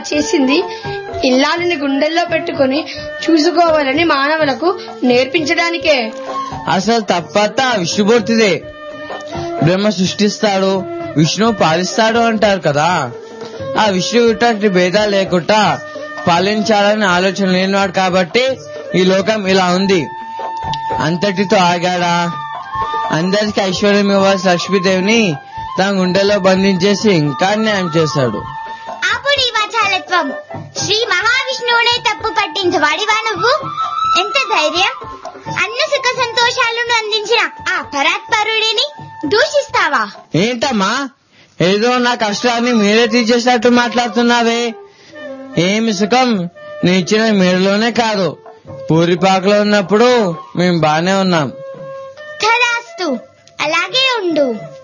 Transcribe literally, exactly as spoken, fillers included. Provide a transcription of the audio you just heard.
చేసింది ఇల్లాలని గుండెల్లో పెట్టుకుని చూసుకోవాలని మానవులకు నేర్పించడానికే. అసలు తప్పంతా విష్ణుమూర్తిదే. బ్రహ్మ సృష్టిస్తాడు, విష్ణువు పాలిస్తాడు అంటారు కదా. ఆ విష్ణువు ఇటువంటి భేదాలు లేకుండా పాలించాలని ఆలోచన లేనివాడు కాబట్టి ఈ లోకం ఇలా ఉంది. అంతటితో ఆగాడా? అందరికి ఐశ్వర్యం ఇవ్వాల్సిన లక్ష్మీదేవిని తన గుండెల్లో బంధించేసి ఇంకా న్యాయం చేశాడు. అప్పుడు ఈ వాచాలత్వం, శ్రీ మహావిష్ణువునే తప్పు పట్టించవాడివా నువ్వు? ఎంత ధైర్యం! అన్న సుఖ సంతోషాలను అందించిన ఆ పరాత్పరుడిని దూషిస్తావా? ఏంటమ్మా, ఏదో నా కష్టాన్ని మీరే తీర్చేసినట్టు మాట్లాడుతున్నావే. ఏమి సుఖం, నీ ఇచ్చిన మీరులోనే కాదు, పూరిపాకలో ఉన్నప్పుడు మేము బానే ఉన్నాం. తదాస్తు, అలాగే ఉండు.